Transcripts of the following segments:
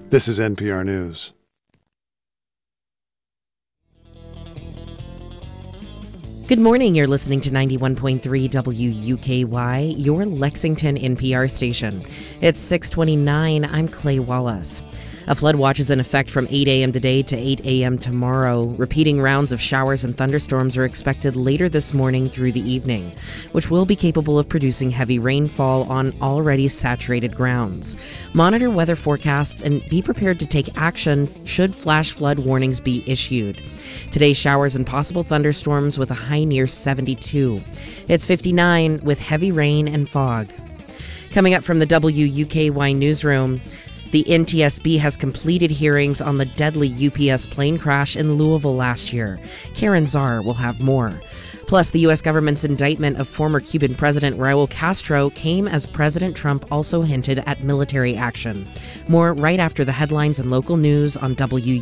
This is NPR News. Good morning. You're listening to 91.3 WUKY, your Lexington NPR station. It's 6:29. I'm Clay Wallace. A flood watch is in effect from 8 a.m. today to 8 a.m. tomorrow. Repeating rounds of showers and thunderstorms are expected later this morning through the evening, which will be capable of producing heavy rainfall on already saturated grounds. Monitor weather forecasts and be prepared to take action should flash flood warnings be issued. Today, showers and possible thunderstorms with a high near 72. It's 59 with heavy rain and fog. Coming up from the WUKY newsroom, the NTSB has completed hearings on the deadly UPS plane crash in Louisville last year. Karen Czar will have more. Plus, the U.S. government's indictment of former Cuban President Raul Castro came as President Trump also hinted at military action. More right after the headlines and local news on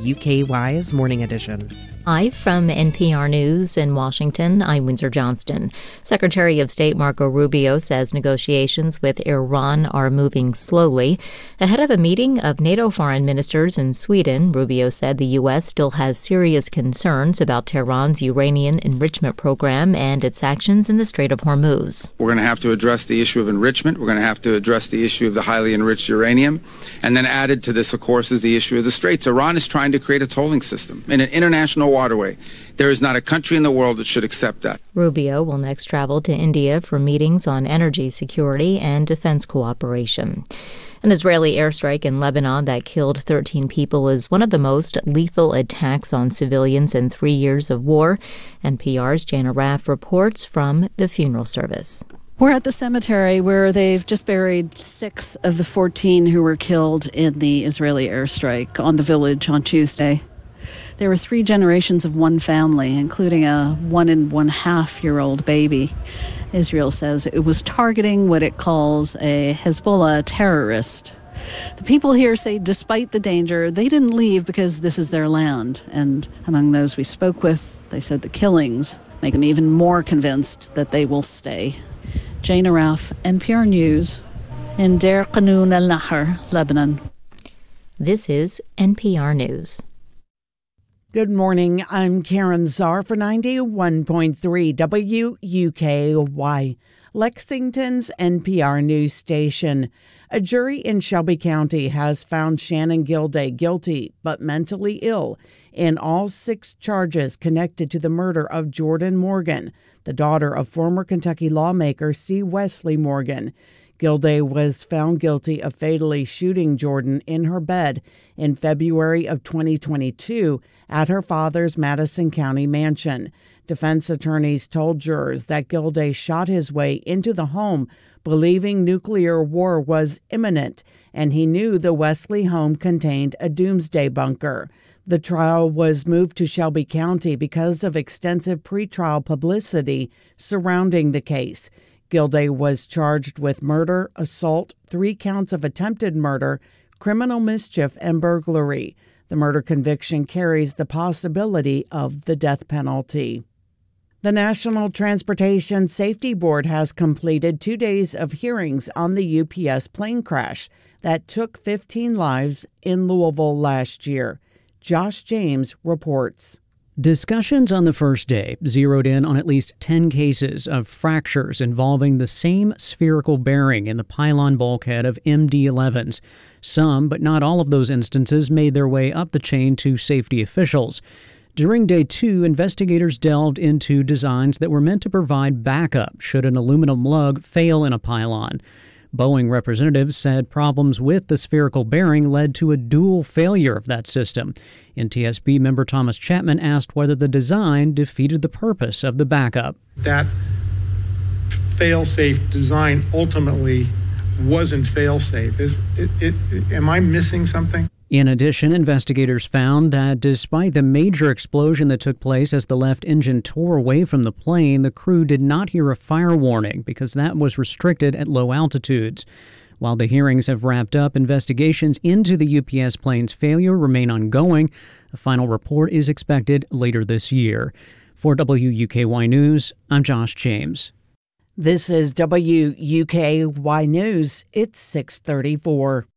WUKY's Morning Edition. Live from NPR News in Washington, I'm Windsor Johnston. Secretary of State Marco Rubio says negotiations with Iran are moving slowly. Ahead of a meeting of NATO foreign ministers in Sweden, Rubio said the U.S. still has serious concerns about Tehran's uranium enrichment program and its actions in the Strait of Hormuz. We're going to have to address the issue of enrichment. We're going to have to address the issue of the highly enriched uranium. And then added to this, of course, is the issue of the Straits. Iran is trying to create a tolling system in an international waterway. There is not a country in the world that should accept that. Rubio will next travel to India for meetings on energy security and defense cooperation. An Israeli airstrike in Lebanon that killed 13 people is one of the most lethal attacks on civilians in 3 years of war. NPR's Jana Raff reports from the funeral service. We're at the cemetery where they've just buried 6 of the 14 who were killed in the Israeli airstrike on the village on Tuesday. There were 3 generations of one family, including a 1.5-year-old baby. Israel says it was targeting what it calls a Hezbollah terrorist. The people here say despite the danger, they didn't leave because this is their land. And among those we spoke with, they said the killings make them even more convinced that they will stay. Jana Raff, NPR News, in Deir Qanoun al-Nahar, Lebanon. This is NPR News. Good morning. I'm Karen Czar for 91.3 WUKY, Lexington's NPR news station. A jury in Shelby County has found Shannon Gilday guilty but mentally ill in all 6 charges connected to the murder of Jordan Morgan, the daughter of former Kentucky lawmaker C. Wesley Morgan. Gilday was found guilty of fatally shooting Jordan in her bed in February of 2022 at her father's Madison County mansion. Defense attorneys told jurors that Gilday shot his way into the home, believing nuclear war was imminent, and he knew the Wesley home contained a doomsday bunker. The trial was moved to Shelby County because of extensive pretrial publicity surrounding the case. Gilday was charged with murder, assault, 3 counts of attempted murder, criminal mischief, and burglary. The murder conviction carries the possibility of the death penalty. The National Transportation Safety Board has completed 2 days of hearings on the UPS plane crash that took 15 lives in Louisville last year. Josh James reports. Discussions on the first day zeroed in on at least 10 cases of fractures involving the same spherical bearing in the pylon bulkhead of MD-11s. Some, but not all of those instances made their way up the chain to safety officials. During day 2, investigators delved into designs that were meant to provide backup should an aluminum lug fail in a pylon. Boeing representatives said problems with the spherical bearing led to a dual failure of that system. NTSB member Thomas Chapman asked whether the design defeated the purpose of the backup. That fail-safe design ultimately wasn't fail-safe. Am I missing something? In addition, investigators found that despite the major explosion that took place as the left engine tore away from the plane, the crew did not hear a fire warning because that was restricted at low altitudes. While the hearings have wrapped up, investigations into the UPS plane's failure remain ongoing. A final report is expected later this year. For WUKY News, I'm Josh James. This is WUKY News. It's 6:34.